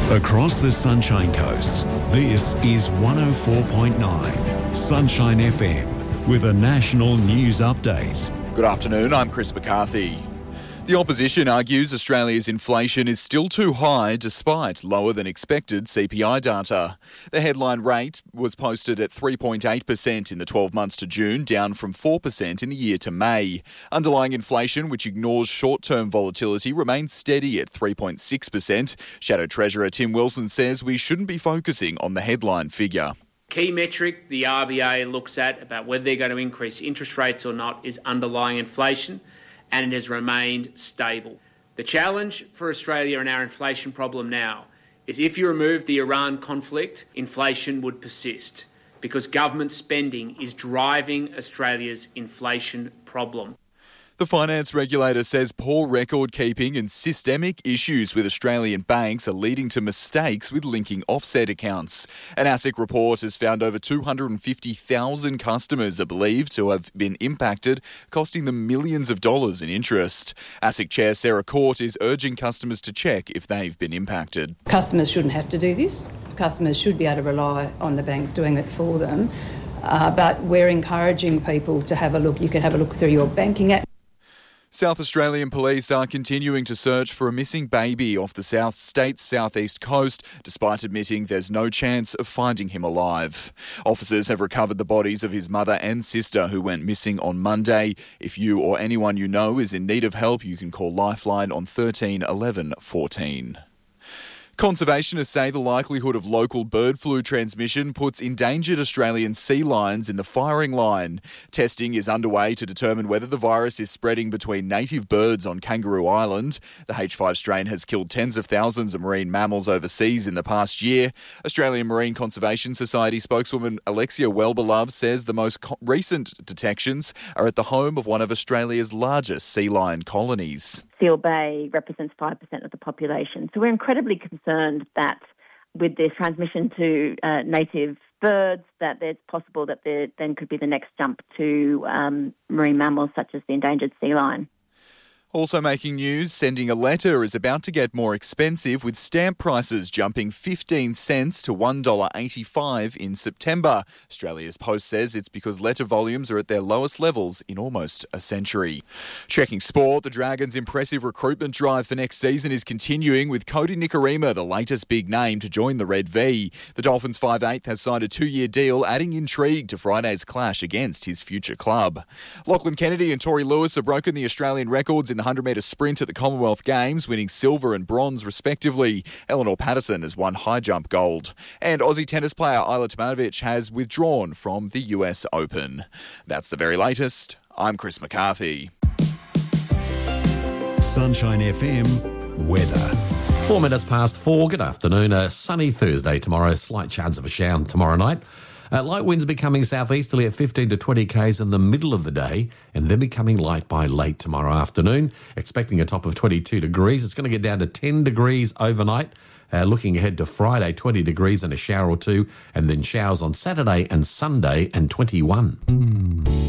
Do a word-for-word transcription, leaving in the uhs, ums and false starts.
Across the Sunshine Coast, this is one oh four point nine Sunshine F M with a national news update. Good afternoon, I'm Chris McCarthy. The opposition argues Australia's inflation is still too high despite lower than expected C P I data. The headline rate was posted at three point eight percent in the twelve months to June, down from four percent in the year to May. Underlying inflation, which ignores short-term volatility, remains steady at three point six percent. Shadow Treasurer Tim Wilson says we shouldn't be focusing on the headline figure. Key metric the R B A looks at about whether they're going to increase interest rates or not is underlying inflation, and it has remained stable. The challenge for Australia and our inflation problem now is if you remove the Iran conflict, inflation would persist because government spending is driving Australia's inflation problem. The finance regulator says poor record keeping and systemic issues with Australian banks are leading to mistakes with linking offset accounts. An ASIC report has found over two hundred fifty thousand customers are believed to have been impacted, costing them millions of dollars in interest. ASIC Chair Sarah Court is urging customers to check if they've been impacted. Customers shouldn't have to do this. Customers should be able to rely on the banks doing it for them. Uh, but we're encouraging people to have a look. You can have a look through your banking app. South Australian police are continuing to search for a missing baby off the South State's southeast coast, despite admitting there's no chance of finding him alive. Officers have recovered the bodies of his mother and sister who went missing on Monday. If you or anyone you know is in need of help, you can call Lifeline on thirteen eleven fourteen. Conservationists say the likelihood of local bird flu transmission puts endangered Australian sea lions in the firing line. Testing is underway to determine whether the virus is spreading between native birds on Kangaroo Island. The H five strain has killed tens of thousands of marine mammals overseas in the past year. Australian Marine Conservation Society spokeswoman Alexia Wellbeloved says the most co- recent detections are at the home of one of Australia's largest sea lion colonies. Seal Bay represents five percent of the population. So we're incredibly concerned that with this transmission to uh, native birds, that it's possible that there then could be the next jump to um, marine mammals such as the endangered sea lion. Also making news, sending a letter is about to get more expensive, with stamp prices jumping fifteen cents to one dollar eighty-five in September. Australia's Post says it's because letter volumes are at their lowest levels in almost a century. Checking sport, the Dragons' impressive recruitment drive for next season is continuing, with Cody Nikorima the latest big name to join the Red V. The Dolphins' five eighth has signed a two-year deal, adding intrigue to Friday's clash against his future club. Lachlan Kennedy and Tori Lewis have broken the Australian records in the one hundred metre sprint at the Commonwealth Games, winning silver and bronze respectively. Eleanor Patterson has won high jump gold. And Aussie tennis player Ajla Tomljanovic has withdrawn from the U S Open. That's the very latest. I'm Chris McCarthy. Sunshine F M weather. Four minutes past four. Good afternoon. A sunny Thursday tomorrow. Slight chance of a shower tomorrow night. Uh, light winds becoming southeasterly at fifteen to twenty k's in the middle of the day, and then becoming light by late tomorrow afternoon. Expecting a top of twenty-two degrees. It's going to get down to ten degrees overnight. Uh, looking ahead to Friday, twenty degrees and a shower or two, and then showers on Saturday and Sunday and twenty-one.